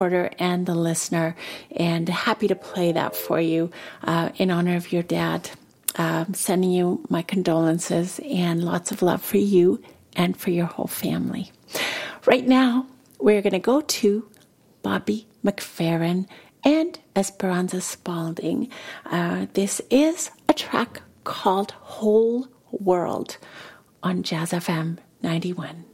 and the listener, and happy to play that for you in honor of your dad. Sending you my condolences and lots of love for you and for your whole family. Right now, we're going to go to Bobby McFerrin and Esperanza Spalding. This is a track called Whole World on Jazz FM 91.